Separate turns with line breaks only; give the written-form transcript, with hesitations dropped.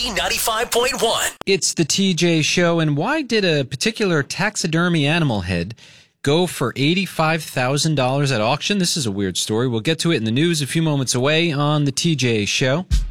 Z95.1.
It's the TJ Show, and why did a particular taxidermy animal head go for $85,000 at auction? This is a weird story. We'll get to it in the news a few moments away on the TJ Show.